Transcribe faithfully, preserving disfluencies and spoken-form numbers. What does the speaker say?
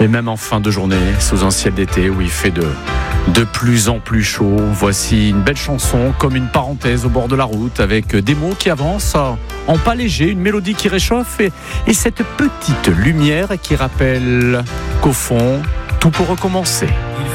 Et même en fin de journée, sous un ciel d'été où il fait de, de plus en plus chaud, voici une belle chanson comme une parenthèse au bord de la route avec des mots qui avancent en pas léger, une mélodie qui réchauffe et, et cette petite lumière qui rappelle qu'au fond, tout peut recommencer.